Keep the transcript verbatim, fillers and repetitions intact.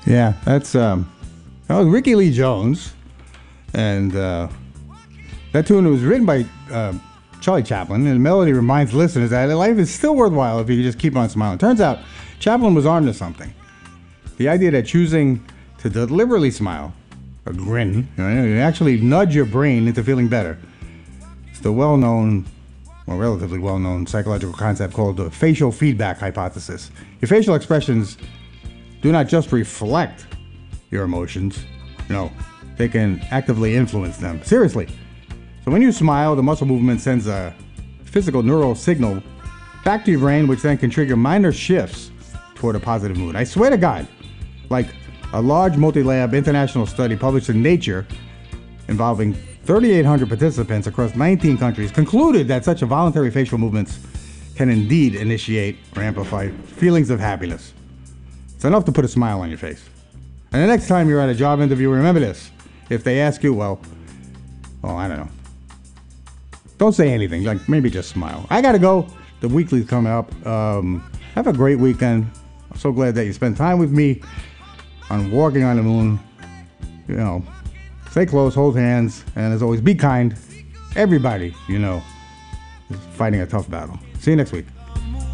Yeah, that's um, that was Ricky Lee Jones, and uh, that tune was written by uh, Charlie Chaplin, and the melody reminds listeners that life is still worthwhile if you can just keep on smiling. Turns out, Chaplin was armed to something. The idea that choosing to deliberately smile, a grin, you know, you actually nudge your brain into feeling better. It's the well-known, well, relatively well-known psychological concept called the facial feedback hypothesis. Your facial expressions do not just reflect your emotions. No, they can actively influence them. Seriously. So when you smile, the muscle movement sends a physical neural signal back to your brain, which then can trigger minor shifts toward a positive mood. I swear to God, like a large multi-lab international study published in Nature involving thirty-eight hundred participants across nineteen countries concluded that such a voluntary facial movements can indeed initiate or amplify feelings of happiness. It's enough to put a smile on your face. And the next time you're at a job interview, remember this. If they ask you, well, well, I don't know. Don't say anything. Like, maybe just smile. I gotta go. The weekly's coming up. Um, have a great weekend. I'm so glad that you spent time with me on Walking on the Moon. You know, stay close, hold hands, and as always, be kind. Everybody, you know, is fighting a tough battle. See you next week.